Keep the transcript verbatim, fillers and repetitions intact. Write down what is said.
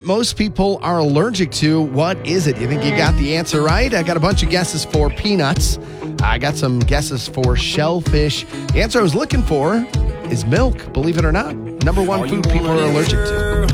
most people are allergic to. What is it? You think you got the answer right? I got a bunch of guesses for peanuts. I got some guesses for shellfish. The answer I was looking for is milk, believe it or not. Number one food people are allergic to.